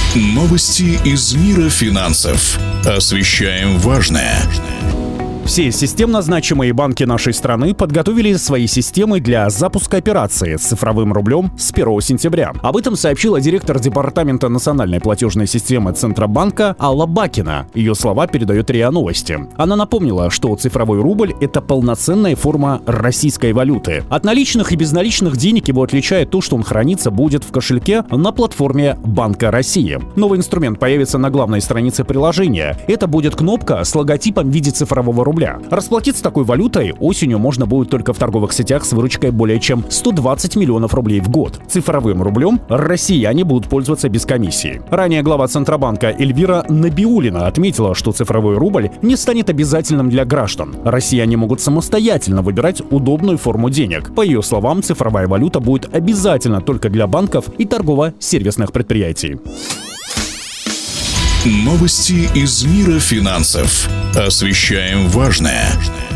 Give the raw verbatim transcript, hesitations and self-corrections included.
Новости из мира финансов. Освещаем важное. Все системно значимые банки нашей страны подготовили свои системы для запуска операции с цифровым рублем с первого сентября. Об этом сообщила директор Департамента национальной платежной системы Центробанка Алла Бакина. Ее слова передает РИА Новости. Она напомнила, что цифровой рубль — это полноценная форма российской валюты. От наличных и безналичных денег его отличает то, что он храниться будет в кошельке на платформе Банка России. Новый инструмент появится на главной странице приложения. Это будет кнопка с логотипом в виде цифрового рубля. Расплатиться такой валютой осенью можно будет только в торговых сетях с выручкой более чем сто двадцать миллионов рублей в год. Цифровым рублем россияне будут пользоваться без комиссии. Ранее глава Центробанка Эльвира Набиуллина отметила, что цифровой рубль не станет обязательным для граждан. Россияне могут самостоятельно выбирать удобную форму денег. По ее словам, цифровая валюта будет обязательно только для банков и торгово-сервисных предприятий. Новости из мира финансов. Освещаем важное.